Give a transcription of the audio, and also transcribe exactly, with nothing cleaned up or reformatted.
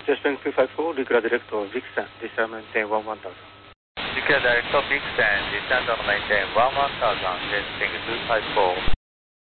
Spring three five four, Declare Director Vixen, descend maintain one one thousand. Declare Director Vixen, descend and maintain one one thousand, Spring two five four.